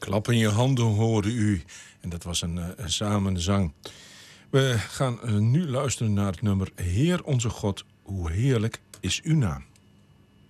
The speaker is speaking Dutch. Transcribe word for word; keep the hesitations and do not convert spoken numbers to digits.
Klap in je handen hoorde u. En dat was een, uh, een samenzang. We gaan uh, nu luisteren naar het nummer Heer onze God, hoe heerlijk is uw naam.